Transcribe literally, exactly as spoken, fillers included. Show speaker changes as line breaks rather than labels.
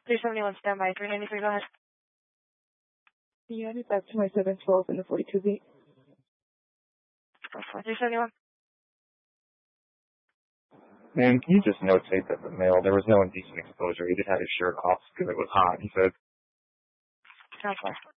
three seventy-one, standby. three ninety-three, go ahead.
You added back to my seven twelve in the forty-two beat.
three seventy-one.
Man, can you just notate that the male, there was no indecent exposure. He just had his shirt off because it was hot, he said.
Okay.